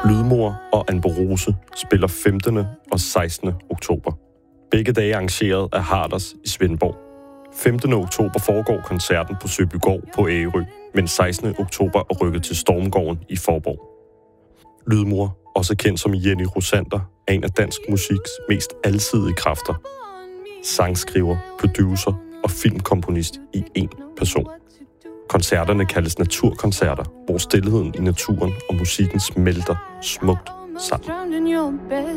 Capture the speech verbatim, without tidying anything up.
Lydmor og Anborose spiller femtende og sekstende oktober. Begge dage arrangeret af Harders i Svendborg. femtende oktober foregår koncerten på Søbygård på Ærø, mens sekstende oktober er rykket til Stormgården i Faaborg. Lydmor, også kendt som Jenny Rosander, er en af dansk musiks mest alsidige kræfter. Sangskriver, producer og filmkomponist i én person. Koncerterne kaldes naturkoncerter, hvor stilheden i naturen og musikken smelter smukt sammen.